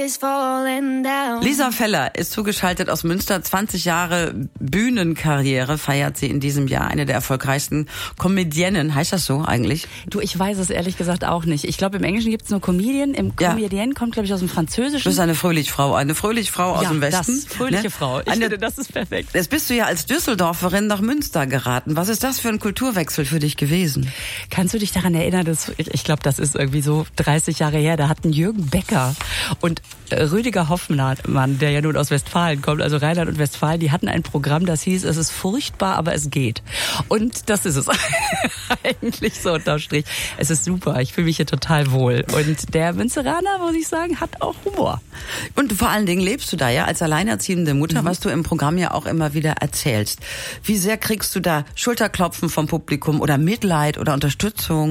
is falling down. Lisa Feller ist zugeschaltet aus Münster. 20 Jahre Bühnenkarriere feiert sie in diesem Jahr. Eine der erfolgreichsten Comedienne. Heißt das so eigentlich? Du, ich weiß es ehrlich gesagt auch nicht. Ich glaube, im Englischen gibt es nur Comedian. Im Comedienne kommt, glaube ich, aus dem Französischen. Du bist eine Fröhlichfrau. Eine Fröhlichfrau aus dem Westen. Das, fröhliche Frau. Ich finde, das ist perfekt. Jetzt bist du ja als Düsseldorferin nach Münster geraten. Was ist das für ein Kulturwechsel für dich gewesen? Kannst du dich daran erinnern, dass ich glaube, das ist irgendwie so 30 Jahre her, da hatten Jürgen Becker und Rüdiger Hoffmann, der ja nun aus Westfalen kommt, also Rheinland und Westfalen, die hatten ein Programm, das hieß, es ist furchtbar, aber es geht. Und das ist es eigentlich so unterm Strich. Es ist super, ich fühle mich hier total wohl. Und der Münsteraner, muss ich sagen, hat auch Humor. Und vor allen Dingen lebst du da ja als alleinerziehende Mutter, was du im Programm ja auch immer wieder erzählst. Wie sehr kriegst du da Schulterklopfen vom Publikum oder Mitleid oder Unterstützung?